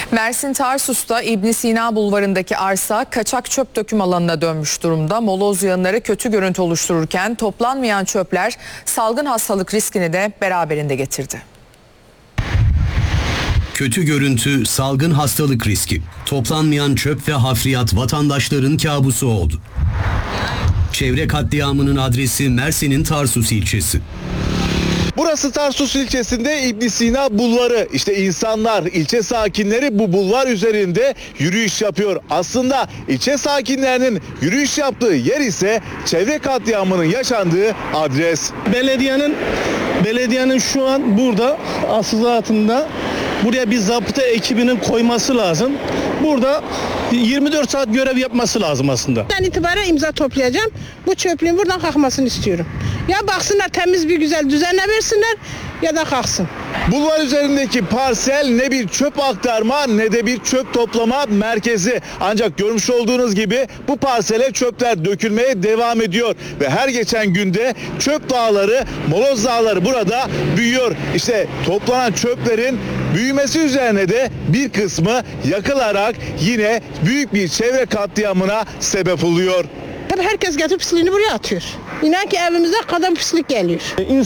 Mersin Tarsus'ta İbn Sina Bulvarı'ndaki arsa kaçak çöp döküm alanına dönmüş durumda. Moloz yığınları kötü görüntü oluştururken toplanmayan çöpler salgın hastalık riskini de beraberinde getirdi. Kötü görüntü, salgın hastalık riski. Toplanmayan çöp ve hafriyat vatandaşların kabusu oldu. Çevre katliamının adresi Mersin'in Tarsus ilçesi. Burası Tarsus ilçesinde İbn Sina Bulvarı. İşte insanlar, ilçe sakinleri bu bulvar üzerinde yürüyüş yapıyor. Aslında ilçe sakinlerinin yürüyüş yaptığı yer ise çevre katliamının yaşandığı adres. Belediyenin şu an burada asıl altında buraya bir zabıta ekibinin koyması lazım. Burada 24 saat görev yapması lazım aslında. Ben itibaren imza toplayacağım. Bu çöplüğün buradan kalkmasını istiyorum. Ya baksınlar temiz bir güzel düzenle versinler ya da kalksın. Bulvar üzerindeki parsel ne bir çöp aktarma ne de bir çöp toplama merkezi. Ancak görmüş olduğunuz gibi bu parsele çöpler dökülmeye devam ediyor. Ve her geçen günde çöp dağları, moloz dağları burada büyüyor. İşte toplanan çöplerin büyümesi üzerine de bir kısmı yakılarak yine büyük bir çevre katliamına sebep oluyor. Tabii herkes getirip pisliğini buraya atıyor. İnan ki evimize kadar pislik geliyor.